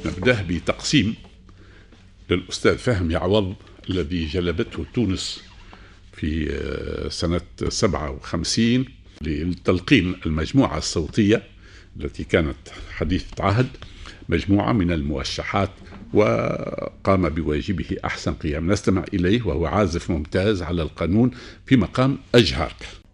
نبدأ بتقسيم للأستاذ فهمي عوض الذي جلبته تونس في سنة 57 لتلقين المجموعة الصوتية التي كانت حديثة عهد مجموعة من الموشحات، وقام بواجبه أحسن قيام. نستمع إليه وهو عازف ممتاز على القانون في مقام أجهر.